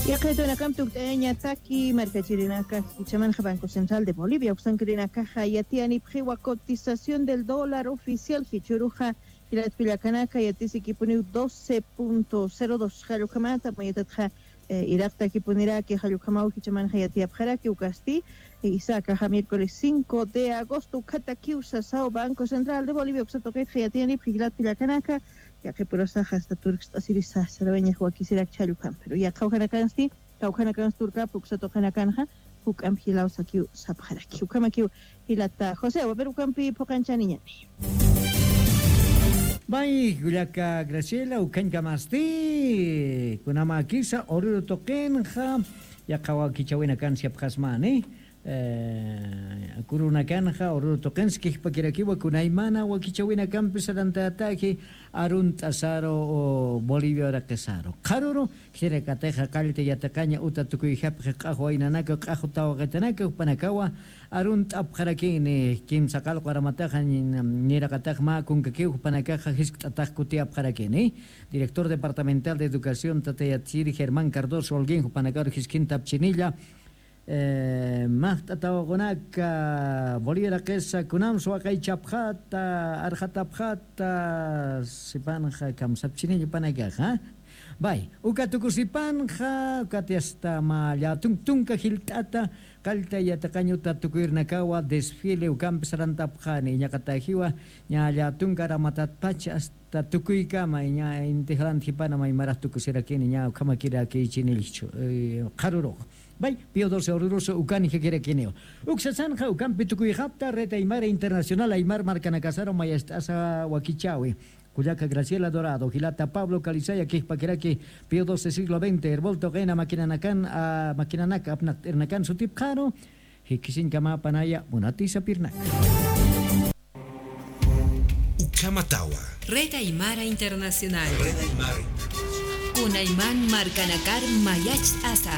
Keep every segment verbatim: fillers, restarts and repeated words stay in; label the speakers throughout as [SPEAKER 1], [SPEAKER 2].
[SPEAKER 1] Yaqaytuna kamtuk t'aña taki marcachirinaka Ichamanja Banco Central de Bolivia usankirinaka yatiani pjiwa cotización del dólar oficial Hichuruja Ilatpilacanaka yatisi kipuni doce punto cero dos halukamata mayatatja Irakta kipunira que halukamau Ichamanja yatia pjaraki ukasti Isaka miércoles cinco de agosto Kataki usasao Banco Central de Bolivia usatoket yatiani pjilatpilacanaka ya que por esa hasta turks asirisa salaveña jo quisiera chalukan pero ya kaujana kansti kaujana kans turka puksa tokana kanja huk am hilau sakiu sapharaki ukama kiu hilata José wa peru kampi pokanchaniña
[SPEAKER 2] Bai gulaka Graciela ukanka masti kunama kisa oruro tokenja ya kawa kichawena kansia pkhasmane eh kuruna kanja oruro tokenski pakirakiwa kunaimana wa kichawena kampisa ataki arun tasaro o Bolivia rakesaro karuro kire kateja kalte yatakaña uta tukuy hapje qajo inanaka qajo tawagetanaka panakawa arun tapjarakini kim sakal qaramataja nira katajma kun kakiu panakaja hiskataj kutia apjarakini director departamental de educación Tateyatsiri Germán Cardoso Olguín panakar hiskinta pchinilla eh mahta tawagonaka Bolivia rakesa kunam suakai chapjata arjatapjata sipanja kamsapchinilla panakaja bai ukatukusipanja ukatiasta malla tunka hiltata kalta yatakañuta tukuirnakawa desfile ukampesarantapjani ñakatajiwa ñalla tunka ramatatpacha hasta tukuykama ña integrantipana maymaraj tukusirakini ña ukamakira kichinilchu qaruro bai pio doce oruroso ukani jekerekineo uksasanja ukampi tukuyjapta reta aymara internacional aymar marcanacasaro mayastasa wakichawi Cuyaca Graciela Dorado, Gilata Pablo Calizaya, Kihpaqueraki, Pío doce siglo veinte, Herbolto Gena, Maquinanacan, a Maquinanaca, Ernacan, Sutipjano, Hikisin Kama Panaya, Munatisa Pirnac.
[SPEAKER 3] Ukamatawa.
[SPEAKER 4] Red Aymara Internacional.
[SPEAKER 3] Red Aymara Internacional.
[SPEAKER 4] Kunayman Marcanacar Mayach Asa.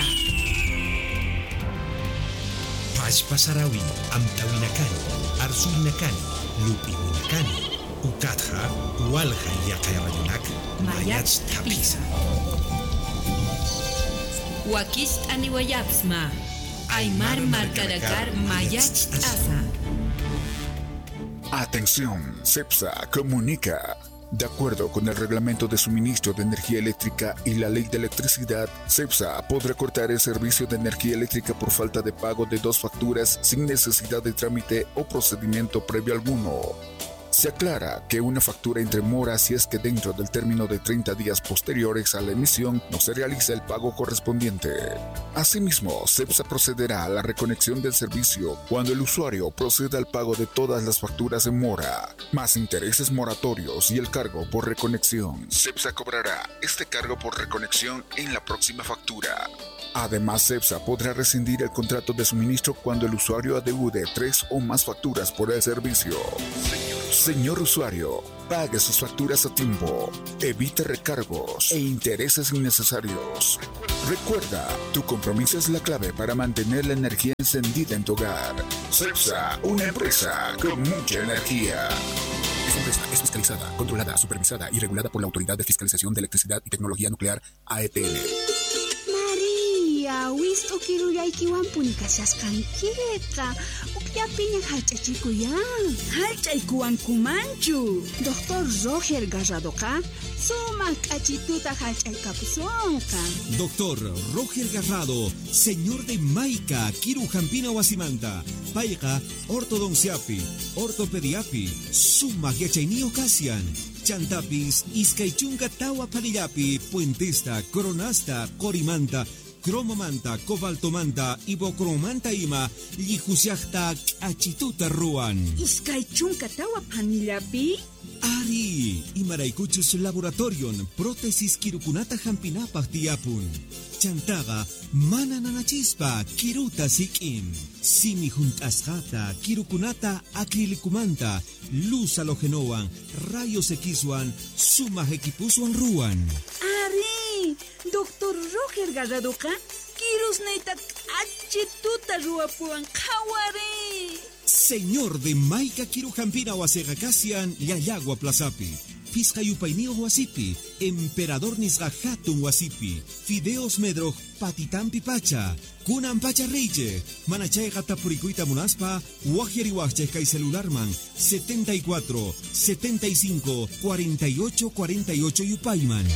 [SPEAKER 3] Paz Pasarawi, Amtawinacani, Arsuinacani, Lupinacani. Ukatja, Ualja y Akayarayanak, Mayach Tapisa.
[SPEAKER 4] Wakist Aniwayapsma, Aymar Marcanacar Mayach Asa.
[SPEAKER 5] Atención, CEPSA comunica. De acuerdo con el Reglamento de Suministro de Energía Eléctrica y la Ley de Electricidad, CEPSA podrá cortar el servicio de energía eléctrica por falta de pago de dos facturas sin necesidad de trámite o procedimiento previo alguno. Se aclara que una factura entre mora si es que dentro del término de treinta días posteriores a la emisión no se realiza el pago correspondiente. Asimismo, CEPSA procederá a la reconexión del servicio cuando el usuario proceda al pago de todas las facturas en mora, más intereses moratorios y el cargo por reconexión. CEPSA cobrará este cargo por reconexión en la próxima factura. Además, CEPSA podrá rescindir el contrato de suministro cuando el usuario adeude tres o más facturas por el servicio. Señor usuario, pague sus facturas a tiempo, evite recargos e intereses innecesarios. Recuerda, tu compromiso es la clave para mantener la energía encendida en tu hogar. CEPSA, una empresa con mucha energía. Esta empresa es fiscalizada, controlada, supervisada y regulada por la Autoridad de Fiscalización de Electricidad y Tecnología Nuclear, A E T N.
[SPEAKER 6] María, wisto kiruyaykiwan punikashasqankita. Ukllapiña hallch'achikuyan. Hallch'aykuwankumanchu. Doctor Roger Garradoqa sumaq k'achituta hallch'aykapusunqa.
[SPEAKER 7] Doctor Roger Garrado, señor de Maica, Kirujampina Wasimanta. Paiqa, ortodonciapi, ortopediapi, sumaq yachayniyuq kasyan. Chantapis, iskaychunka tawa parillapi, puentista, coronasta, corimanta, cromomanta, cobaltomanta, ibocromanta ima, lijusiakta, achituta ruan.
[SPEAKER 6] Iskaychunka tawa panillapi?
[SPEAKER 7] Ari, imaraykuchus laboratorion, prótesis kirukunata hampinapaq tiyapun. Chantaga, mana nanachispa, kiruta sikin. Simi juntasjata, kirukunata acrilikumanta, luz halogenoan, rayos X-wan, suma equipuswan ruan.
[SPEAKER 6] Ari, Doctor Roger Garradoqa, kirus neyta achituta ruapuan kawari.
[SPEAKER 7] Señor de Maika Kirujampina Oasegacasian Yayagua Plazapi. Fiscayupainio Huasipi, Emperador Nisga Hatun Huasipi, Fideos Medroj Patitampi Pacha, Kunan Pacha Reije, Manachay Gatapuricuita Munaspa, Wajeri Wacheka Celularman, setenta y cuatro, setenta y cinco, cuarenta y ocho, cuarenta y ocho Yupayman.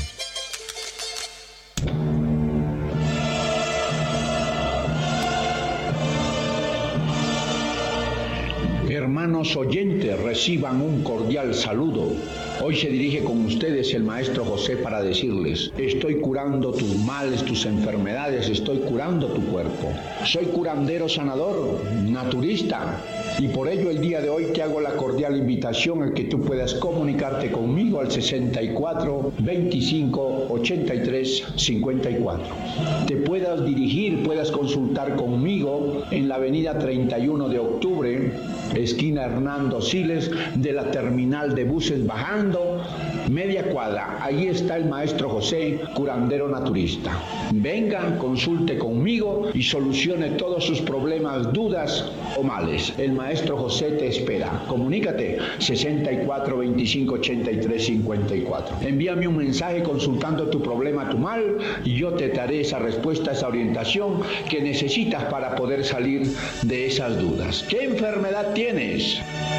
[SPEAKER 8] Hermanos oyentes, reciban un cordial saludo. Hoy se dirige con ustedes el maestro José para decirles: estoy curando tus males, tus enfermedades, estoy curando tu cuerpo. Soy curandero sanador, naturista, y por ello el día de hoy te hago la cordial invitación a que tú puedas comunicarte conmigo al sesenta y cuatro, veinticinco, ochenta y tres, cincuenta y cuatro. Te puedas dirigir, puedas consultar conmigo en la avenida treinta y uno de octubre, esquina Hernando Siles, de la terminal de buses bajando, media cuadra. Ahí está el maestro José, curandero naturista. Venga, consulte conmigo y solucione todos sus problemas, dudas o males. El maestro José te espera. Comunícate sesenta y cuatro, veinticinco, ochenta y tres, cincuenta y cuatro. Envíame un mensaje consultando tu problema, tu mal, y yo te daré esa respuesta, esa orientación que necesitas para poder salir de esas dudas. ¿Qué enfermedad tienes?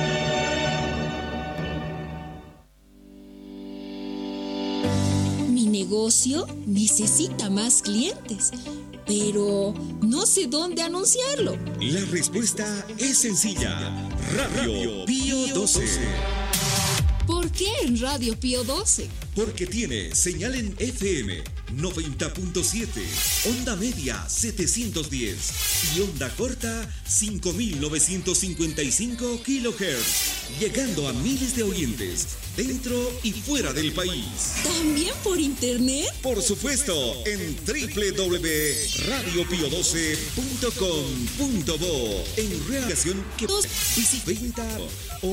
[SPEAKER 9] Mi negocio necesita más clientes, pero no sé dónde anunciarlo.
[SPEAKER 3] La respuesta es sencilla. Radio Pío doce.
[SPEAKER 9] ¿Por qué en Radio Pío doce?
[SPEAKER 3] Porque tiene señal en F M noventa punto siete, onda media setecientos diez y onda corta cinco mil novecientos cincuenta y cinco kilohertz, llegando a miles de oyentes dentro y fuera del país.
[SPEAKER 9] ¿También por internet?
[SPEAKER 3] Por supuesto, en doble u doble u doble u punto radio pío doce punto com punto bo, en reacción que visita